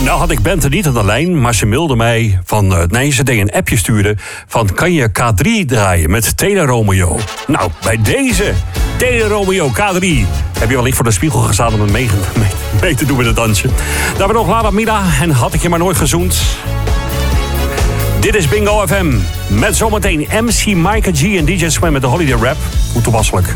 Nou had ik Bente niet aan de lijn, maar ze mailde mij van... ze deed een appje sturen van... kan je K3 draaien met Taylor Romeo? Nou, bij deze Taylor Romeo K3... heb je wel licht voor de spiegel gestaan om mee te doen met het dansje. Daar ben nog Lada Mila en had ik je maar nooit gezoend. Dit is Bingo FM. Met zometeen MC Micah G en DJ Swan met de Holiday Rap. Hoe toepasselijk.